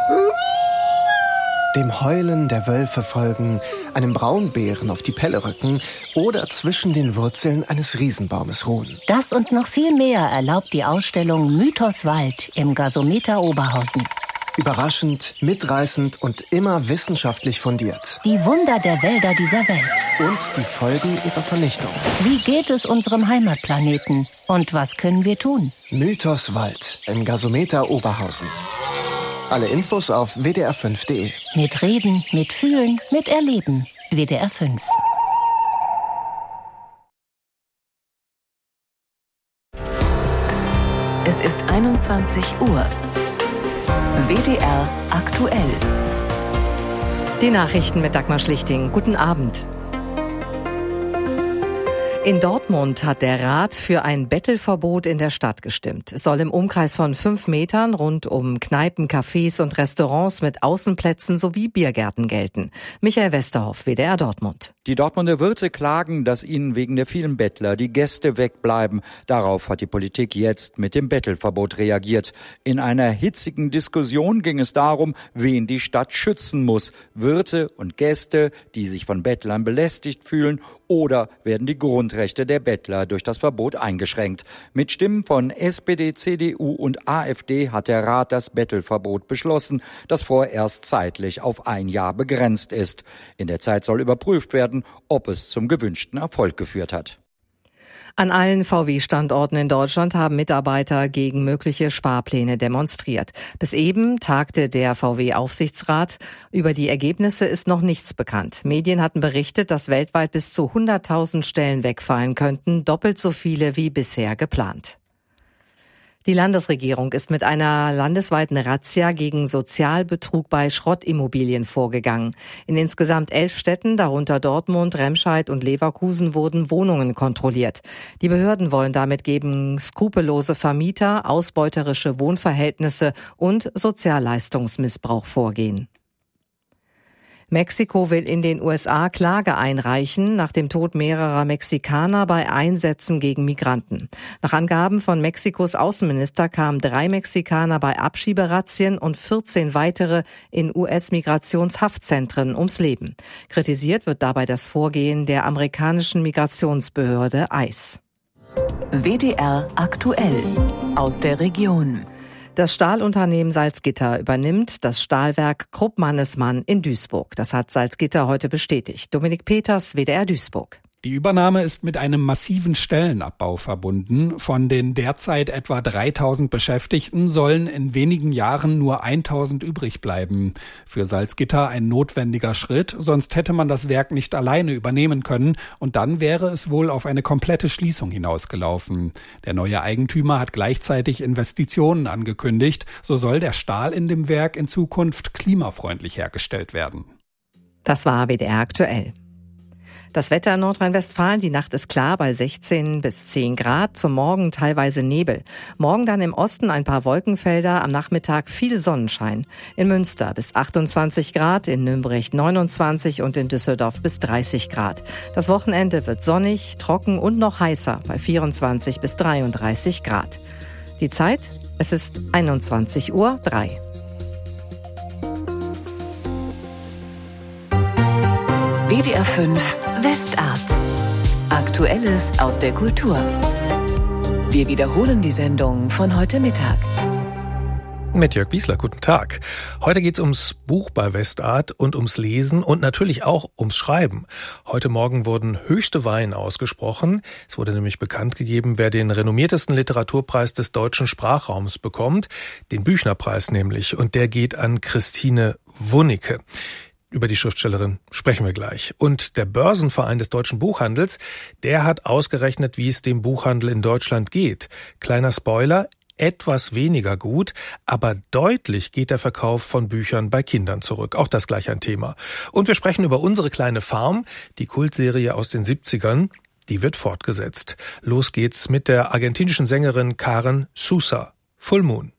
Dem Heulen der Wölfe folgen, einem Braunbären auf die Pelle rücken oder zwischen den Wurzeln eines Riesenbaumes ruhen. Das und noch viel mehr erlaubt die Ausstellung Mythos Wald im Gasometer Oberhausen. Überraschend, mitreißend und immer wissenschaftlich fundiert. Die Wunder der Wälder dieser Welt. Und die Folgen ihrer Vernichtung. Wie geht es unserem Heimatplaneten? Und was können wir tun? Mythos Wald im Gasometer Oberhausen. Alle Infos auf wdr5.de. Mit Reden, mit Fühlen, mit Erleben. WDR 5. Es ist 21 Uhr. WDR aktuell. Die Nachrichten mit Dagmar Schlichting. Guten Abend. In Dortmund hat der Rat für ein Bettelverbot in der Stadt gestimmt. Es soll im Umkreis von 5 Metern rund um Kneipen, Cafés und Restaurants mit Außenplätzen sowie Biergärten gelten. Michael Westerhoff, WDR Dortmund. Die Dortmunder Wirte klagen, dass ihnen wegen der vielen Bettler die Gäste wegbleiben. Darauf hat die Politik jetzt mit dem Bettelverbot reagiert. In einer hitzigen Diskussion ging es darum, wen die Stadt schützen muss. Wirte und Gäste, die sich von Bettlern belästigt fühlen, oder werden die Grundrechte der Bettler durch das Verbot eingeschränkt. Mit Stimmen von SPD, CDU und AfD hat der Rat das Bettelverbot beschlossen, das vorerst zeitlich auf 1 Jahr begrenzt ist. In der Zeit soll überprüft werden, ob es zum gewünschten Erfolg geführt hat. An allen VW-Standorten in Deutschland haben Mitarbeiter gegen mögliche Sparpläne demonstriert. Bis eben tagte der VW-Aufsichtsrat. Über die Ergebnisse ist noch nichts bekannt. Medien hatten berichtet, dass weltweit bis zu 100.000 Stellen wegfallen könnten, doppelt so viele wie bisher geplant. Die Landesregierung ist mit einer landesweiten Razzia gegen Sozialbetrug bei Schrottimmobilien vorgegangen. In insgesamt 11 Städten, darunter Dortmund, Remscheid und Leverkusen, wurden Wohnungen kontrolliert. Die Behörden wollen damit gegen skrupellose Vermieter, ausbeuterische Wohnverhältnisse und Sozialleistungsmissbrauch vorgehen. Mexiko will in den USA Klage einreichen nach dem Tod mehrerer Mexikaner bei Einsätzen gegen Migranten. Nach Angaben von Mexikos Außenminister kamen 3 Mexikaner bei Abschieberazzien und 14 weitere in US-Migrationshaftzentren ums Leben. Kritisiert wird dabei das Vorgehen der amerikanischen Migrationsbehörde ICE. WDR aktuell aus der Region. Das Stahlunternehmen Salzgitter übernimmt das Stahlwerk Krupp-Mannesmann in Duisburg. Das hat Salzgitter heute bestätigt. Dominik Peters, WDR Duisburg. Die Übernahme ist mit einem massiven Stellenabbau verbunden. Von den derzeit etwa 3.000 Beschäftigten sollen in wenigen Jahren nur 1.000 übrig bleiben. Für Salzgitter ein notwendiger Schritt, sonst hätte man das Werk nicht alleine übernehmen können und dann wäre es wohl auf eine komplette Schließung hinausgelaufen. Der neue Eigentümer hat gleichzeitig Investitionen angekündigt. So soll der Stahl in dem Werk in Zukunft klimafreundlich hergestellt werden. Das war WDR aktuell. Das Wetter in Nordrhein-Westfalen, die Nacht ist klar bei 16 bis 10 Grad, zum Morgen teilweise Nebel. Morgen dann im Osten ein paar Wolkenfelder, am Nachmittag viel Sonnenschein. In Münster bis 28 Grad, in Nürnberg 29 und in Düsseldorf bis 30 Grad. Das Wochenende wird sonnig, trocken und noch heißer bei 24 bis 33 Grad. Die Zeit, es ist 21:03 Uhr. WDR 5 Westart. Aktuelles aus der Kultur. Wir wiederholen die Sendung von heute Mittag. Mit Jörg Biesler, guten Tag. Heute geht's ums Buch bei Westart und ums Lesen und natürlich auch ums Schreiben. Heute Morgen wurden höchste Weihen ausgesprochen. Es wurde nämlich bekannt gegeben, wer den renommiertesten Literaturpreis des deutschen Sprachraums bekommt, den Büchnerpreis nämlich. Und der geht an Christine Wunicke. Über die Schriftstellerin sprechen wir gleich. Und der Börsenverein des deutschen Buchhandels, der hat ausgerechnet, wie es dem Buchhandel in Deutschland geht. Kleiner Spoiler, etwas weniger gut, aber deutlich geht der Verkauf von Büchern bei Kindern zurück. Auch das gleich ein Thema. Und wir sprechen über Unsere kleine Farm, die Kultserie aus den 70ern. Die wird fortgesetzt. Los geht's mit der argentinischen Sängerin Karen Sousa. Full Moon.